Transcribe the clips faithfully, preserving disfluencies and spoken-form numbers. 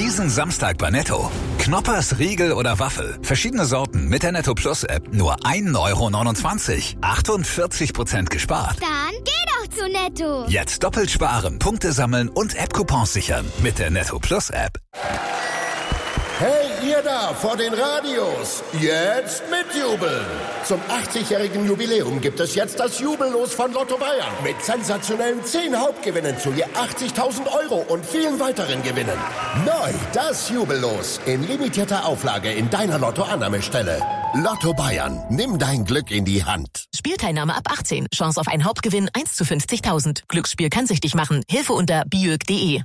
Diesen Samstag bei Netto. Knoppers, Riegel oder Waffel. Verschiedene Sorten mit der Netto Plus App. Nur ein Euro neunundzwanzig. achtundvierzig Prozent gespart. Dann geh doch zu Netto. Jetzt doppelt sparen, Punkte sammeln und App-Coupons sichern. Mit der Netto Plus App. Hey, ihr da vor den Radios, jetzt mitjubeln! Zum achtzigjährigen Jubiläum gibt es jetzt das Jubellos von Lotto Bayern. Mit sensationellen zehn Hauptgewinnen zu je achtzigtausend Euro und vielen weiteren Gewinnen. Neu, das Jubellos in limitierter Auflage in deiner Lotto-Annahmestelle. Lotto Bayern, nimm dein Glück in die Hand. Spielteilnahme ab achtzehn. Chance auf einen Hauptgewinn eins zu fünfzigtausend. Glücksspiel kann süchtig machen. Hilfe unter biög punkt de.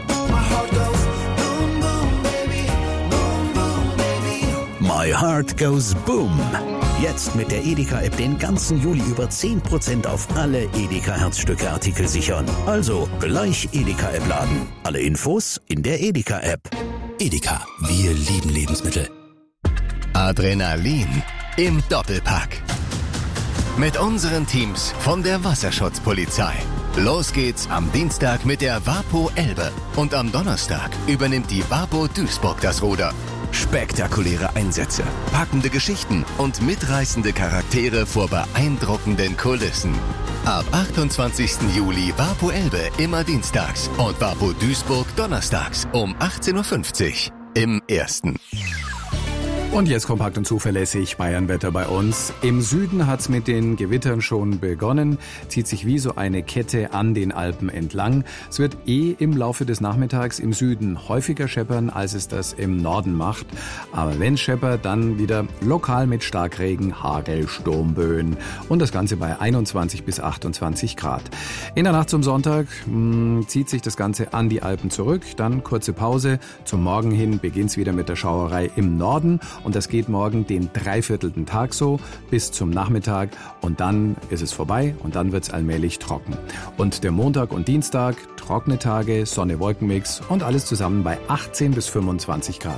My Heart Goes Boom. Jetzt mit der Edeka-App den ganzen Juli über zehn Prozent auf alle Edeka-Herzstücke-Artikel sichern. Also gleich Edeka-App laden. Alle Infos in der Edeka-App. Edeka, wir lieben Lebensmittel. Adrenalin im Doppelpack. Mit unseren Teams von der Wasserschutzpolizei. Los geht's am Dienstag mit der Wapo Elbe. Und am Donnerstag übernimmt die Wapo Duisburg das Ruder. Spektakuläre Einsätze, packende Geschichten und mitreißende Charaktere vor beeindruckenden Kulissen. Ab achtundzwanzigsten Juli Wapo Elbe immer dienstags und Wapo Duisburg donnerstags um achtzehn Uhr fünfzig im Ersten. Und jetzt kompakt und zuverlässig Bayernwetter bei uns. Im Süden hat's mit den Gewittern schon begonnen, zieht sich wie so eine Kette an den Alpen entlang. Es wird eh im Laufe des Nachmittags im Süden häufiger scheppern, als es das im Norden macht. Aber wenn scheppert, dann wieder lokal mit Starkregen, Hagel, Sturmböen und das Ganze bei einundzwanzig bis achtundzwanzig Grad. In der Nacht zum Sonntag mh, zieht sich das Ganze an die Alpen zurück, dann kurze Pause. Zum Morgen hin beginnt's wieder mit der Schauerei im Norden. Und das geht morgen den dreiviertelten Tag so bis zum Nachmittag und dann ist es vorbei und dann wird's allmählich trocken. Und der Montag und Dienstag, trockene Tage, Sonne-Wolken-Mix und alles zusammen bei achtzehn bis fünfundzwanzig Grad.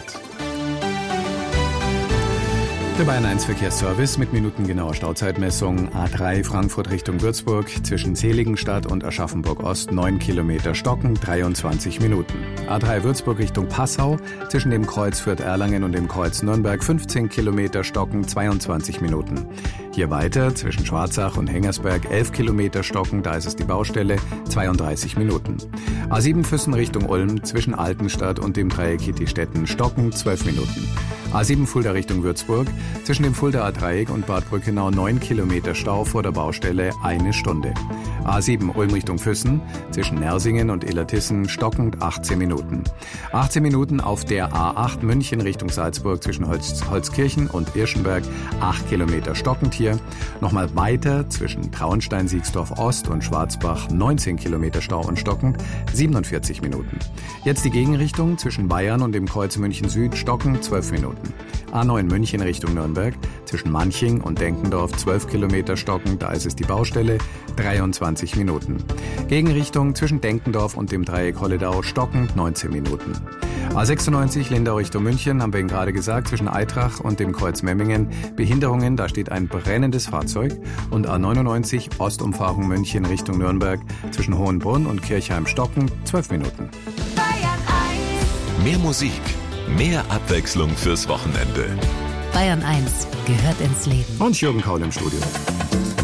Der Bayern eins Verkehrsservice mit minutengenauer Stauzeitmessung. A drei Frankfurt Richtung Würzburg zwischen Seligenstadt und Aschaffenburg Ost neun Kilometer Stocken, dreiundzwanzig Minuten. A drei Würzburg Richtung Passau zwischen dem Kreuz Fürth-Erlangen und dem Kreuz Nürnberg fünfzehn Kilometer Stocken, zweiundzwanzig Minuten. Hier weiter zwischen Schwarzach und Hengersberg elf Kilometer Stocken, da ist es die Baustelle, zweiunddreißig Minuten. A sieben Füssen Richtung Ulm zwischen Altenstadt und dem Dreieck Hittistetten Stocken, zwölf Minuten. A sieben Fulda Richtung Würzburg zwischen dem Fuldaer Dreieck und Bad Brückenau neun Kilometer Stau vor der Baustelle, eine Stunde. A sieben Ulm Richtung Füssen zwischen Nersingen und Illertissen stockend achtzehn Minuten. achtzehn Minuten auf der A acht München Richtung Salzburg zwischen Holz, Holzkirchen und Irschenberg, acht Kilometer stockend hier. Nochmal weiter zwischen Traunstein-Siegsdorf Ost und Schwarzbach neunzehn Kilometer Stau und stockend, siebenundvierzig Minuten. Jetzt die Gegenrichtung zwischen Bayern und dem Kreuz München Süd stockend, zwölf Minuten. A neun München Richtung Nürnberg zwischen Manching und Denkendorf zwölf Kilometer stockend, da ist es die Baustelle, dreiundzwanzig Minuten. Gegenrichtung zwischen Denkendorf und dem Dreieck Holledau stockend, neunzehn Minuten. A sechsundneunzig Lindau Richtung München, haben wir Ihnen gerade gesagt, zwischen Eitrach und dem Kreuz Memmingen Behinderungen, da steht ein brennendes Fahrzeug. Und A neunundneunzig Ostumfahrung München Richtung Nürnberg zwischen Hohenbrunn und Kirchheim stockend, zwölf Minuten. Bayern eins. Mehr Musik, mehr Abwechslung fürs Wochenende. Bayern eins gehört ins Leben. Und Jürgen Kaul im Studio.